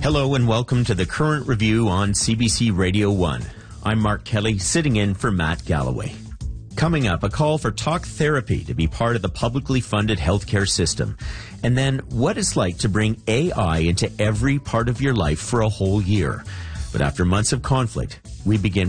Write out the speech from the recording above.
Hello and welcome to the Current Review on CBC Radio 1. I'm Mark Kelly, sitting in for Matt Galloway. Coming up, a call for talk therapy to be part of the publicly funded healthcare system. And then what it's like to bring AI into every part of your life for a whole year. But after months of conflict, we begin